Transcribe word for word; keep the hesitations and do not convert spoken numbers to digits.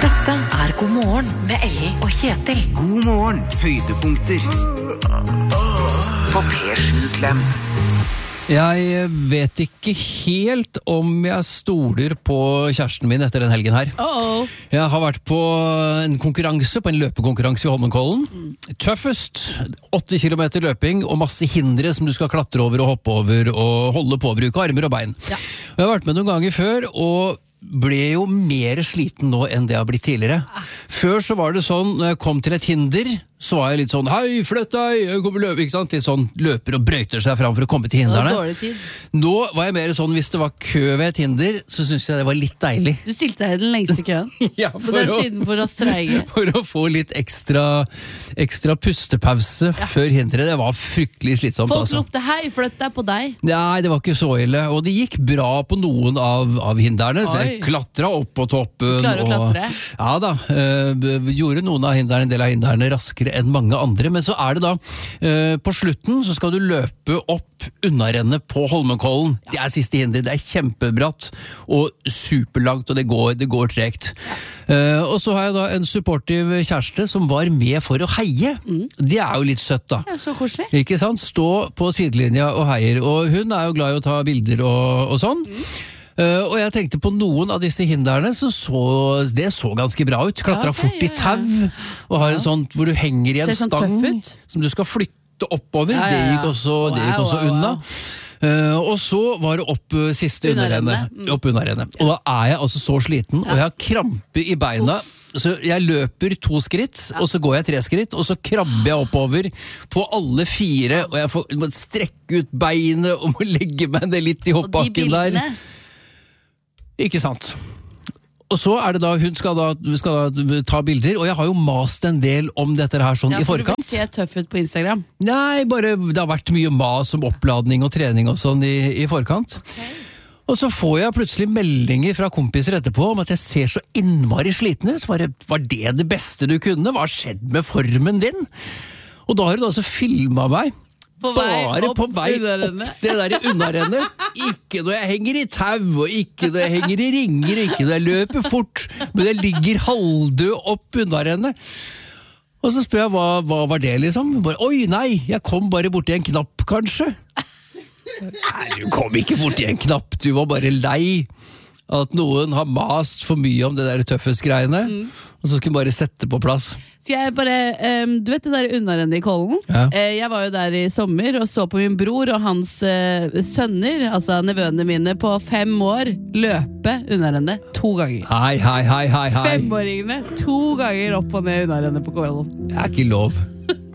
Dette er God morgen med Ellen og Kjetil. God morgen, høydepunkter på P sju Klem. Jeg vet ikke helt om jeg stoler på kjæresten min etter den helgen her. Uh-oh. Jeg har vært på en konkurranse, på en løpekonkurranse i Holmenkollen. Mm. Tøffest, åtte kilometer løping og masse hindre som du skal klatre over og hoppe over og holde på å bruke armer og bein. Ja. Jeg har vært med noen ganger før, og ble jo mer sliten nå enn det jeg har blitt tidligere. Før så var det sånn, når jeg kom til et hinder, så var jeg litt sånn, hei, flytt deg, jeg kommer løpe, ikke sant? Litt sånn, løper og brøyter seg fram for å komme til hinderne. Nå var jeg mer sånn, hvis det var kø ved et hinder, så synes jeg det var litt deilig. Du stilte deg i den lengste køen? Ja, på den å, siden for å streike. For å få litt ekstra, ekstra pustepause ja. Før hindret. Det var fryktelig slitsomt. Folk altså. ropte, hei, flytt deg på deg. Nei, det var ikke så ille, og det gikk bra på noen av, av hinderne, så jeg klatret opp på toppen. Du klarer å klatre? Og, ja da, øh, gjorde noen av hinderne, en del av hinderne raskere enn mange andre. Men så er det da, uh, på slutten så skal du løpe opp unnarennet på Holmenkollen. Ja. Det er siste hinder, det er kjempebratt og superlangt, og det går, det går tregt. Uh, og så har jeg da en supportiv kjæreste som var med for å heie. Mm. Det er jo litt søtt da. Ja, så koselig. Ikke sant? Stå på sidelinja og heier, og hun er jo glad i å ta bilder og, og sånn. Mm. Uh, og jeg tenkte på noen av disse hinderne, så, så det så ganske bra ut. Klatra ja, okay, fort i tau, og har en sånn hvor du henger i en sånn stang som du skal flytte oppover. Ja, ja, ja. Det gikk også, wow, det gikk også wow, unna. Wow. Uh, og så var det opp uh, siste underrennet. Mm. Opp underrennet. Og da er jeg altså så sliten, ja. Og jeg har krampe i beina. Uff. Så jeg løper to skritt, ja. Og så går jeg tre skritt, og så krabber jeg oppover på alle fire, og jeg får, må strekke ut beinet og må legge meg ned litt i hoppbakken der. Ikke sant. Og så er det da, hun skal da, skal da ta bilder, og jeg har jo mast en del om dette her sånn ja, i forkant. Ja, for du vil se tøff ut på Instagram. Nei, bare det har vært mye mas om oppladning og trening og sånn i, i forkant. Okay. Og så får jeg plutselig meldinger fra kompiser etterpå om at jeg ser så innmari sliten ut. Var det, var det det beste du kunne? Hva har skjedd med formen din? Og da har du altså filmet meg. På vei bare opp, på vei opp det der i unnarennet. Ikke når jeg henger i tau, og ikke når jeg henger i ringer, ikke når jeg løper fort, men jeg ligger halvdød opp unnarennet. Og så spør jeg, hva, hva var det liksom? Bare, oi nei, jeg kom bare borti en knapp kanskje. Nei, du kom ikke borti en knapp, du var bare lei at noen har mast for mye om det der tøffest-greiene, mm. og så skulle bare sette på plass. Så jeg bare, um, du vet det der unnarennet i Kollen? Ja. Uh, jeg var jo der i sommer og så på min bror og hans uh, sønner, altså nevøene mine, på fem år løpe unnarennet to ganger. Hei, hei, hei, hei, hei. Femåringene to ganger opp og ned unnarennet på Kollen. Det er ikke lov.